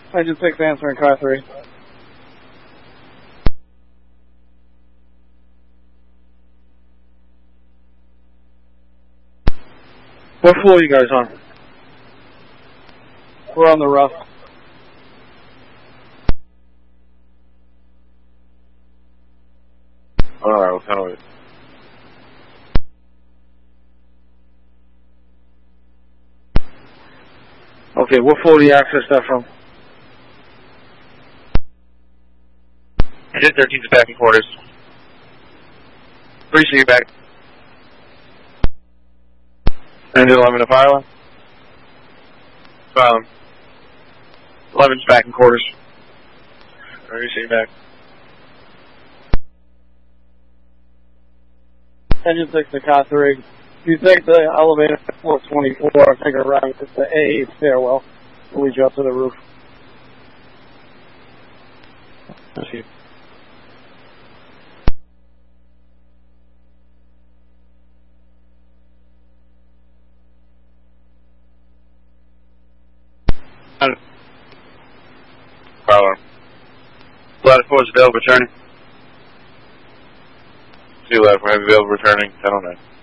Engine 6 answering car 3. What floor are you guys on? We're on the rough. Alright, we'll tell it. Okay, what floor do you access that from? Engine 13's back in quarters. 3 see you back. Engine 11 to fire. Silent. 11's back in quarters. 3 see you back. Engine 6 to car 3. If you take the elevator to floor 24, take a right to the A8 stairwell. It'll lead you up to the roof. Thank you. Fire. Ladder 4 is available returning. See you, Ladder 4 available returning. 1009.